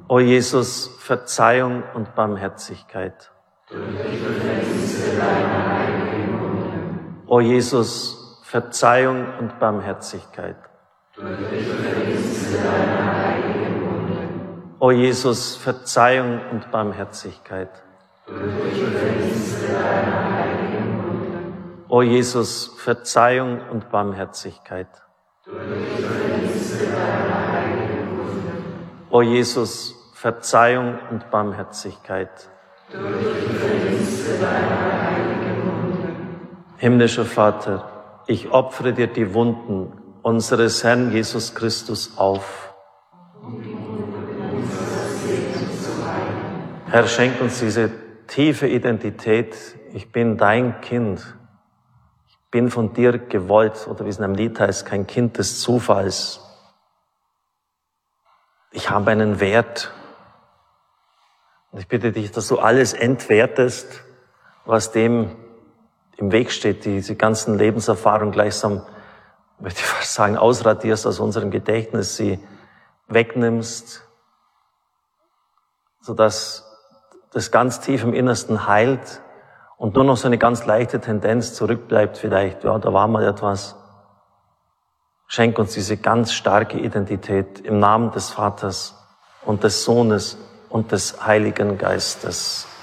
O Jesus, Verzeihung und Barmherzigkeit. O Jesus, Verzeihung und Barmherzigkeit. O Jesus, Verzeihung und Barmherzigkeit. O Jesus, Verzeihung und Barmherzigkeit. O Jesus, Verzeihung und Barmherzigkeit. Himmlischer Vater, ich opfere dir die Wunden unseres Herrn Jesus Christus auf. Herr, schenk uns diese tiefe Identität. Ich bin dein Kind. Ich bin von dir gewollt, oder wie es in einem Lied heißt, kein Kind des Zufalls. Ich habe einen Wert. Und ich bitte dich, dass du alles entwertest, was dem im Weg steht, diese ganzen Lebenserfahrungen gleichsam, möchte ich fast sagen, ausradierst aus unserem Gedächtnis, sie wegnimmst, sodass das ganz tief im Innersten heilt und nur noch so eine ganz leichte Tendenz zurückbleibt vielleicht. Ja, da war mal etwas. Schenk uns diese ganz starke Identität im Namen des Vaters und des Sohnes und des Heiligen Geistes.